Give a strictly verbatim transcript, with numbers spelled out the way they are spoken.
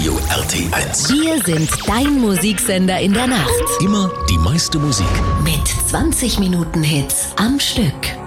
Radio R T eins. Wir sind dein Musiksender in der Nacht. Immer die meiste Musik. Mit zwanzig Minuten Hits am Stück.